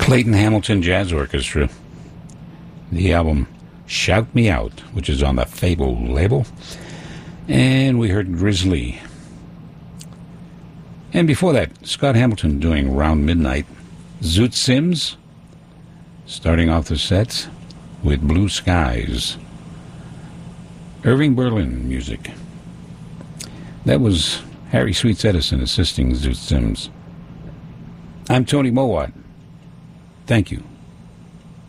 Clayton Hamilton Jazz Orchestra. The album Shout Me Out, which is on the Fable label. And we heard Grizzly. And before that, Scott Hamilton doing Round Midnight. Zoot Sims starting off the sets with Blue Skies. Irving Berlin music. That was Harry Sweets Edison assisting Zoot Sims. I'm Tony Mowat. Thank you